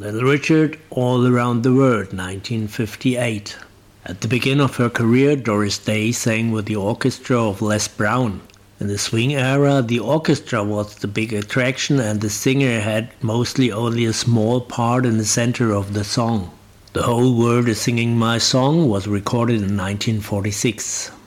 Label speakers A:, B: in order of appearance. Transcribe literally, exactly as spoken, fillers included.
A: Little Richard, All Around the World, nineteen fifty-eight. At the beginning of her career, Doris Day sang with the orchestra of Les Brown. In the swing era, the orchestra was the big attraction and the singer had mostly only a small part in the center of the song. The Whole World is Singing My Song was recorded in nineteen forty-six.